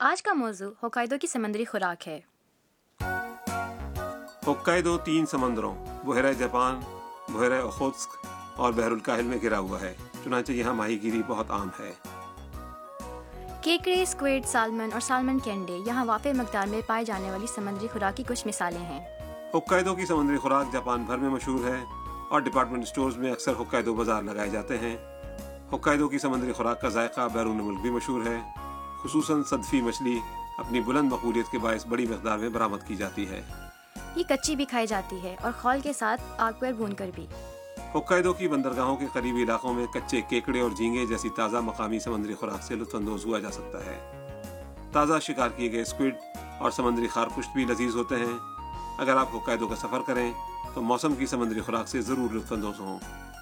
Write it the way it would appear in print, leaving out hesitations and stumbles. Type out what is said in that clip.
आज का मौजू होकाइदो की समुद्री खुराक है। होक्काइदो 3 समंदरों बहरा जापान, बहरा ओखोत्स्क और बहरुल काहिल में घिरा हुआ है। चुनांचे यहाँ माहीगीरी बहुत आम है। केकड़े, स्क्विड, साल्मन और साल्मन केंडे यहाँ वाफे मकदार में पाए जाने वाली समुद्री खुराक की कुछ मिसालें हैं। होक्काइदो की समुद्री खुराक जापान भर में मशहूर है और डिपार्टमेंट स्टोर्स में अक्सर होक्काइदो बाजार लगाए जाते हैं। होक्काइदो की समुद्री खुराक का जायका बैरून मुल्क भी मशहूर है। खुसूसन सदफी मछली अपनी बुलंद मकबूलियत के बायस बड़ी मकदार में बरामद की जाती है। ये कच्ची भी खाई जाती है और खौल के साथ आग पर भूनकर भी। होक्काइदो की बंदरगाहों के करीबी इलाकों में कच्चे केकड़े और झींगे जैसी ताज़ा मकामी समुद्री खुराक से लुत्फानंदोज हुआ जा सकता है। ताज़ा शिकार किए गए स्क्विड और समुद्री खारपुश्त भी लजीज होते हैं। अगर आप होक्काइदो का सफ़र करें तो मौसम की समुद्री खुराक से ज़रूर लुत्फानंदोज हों।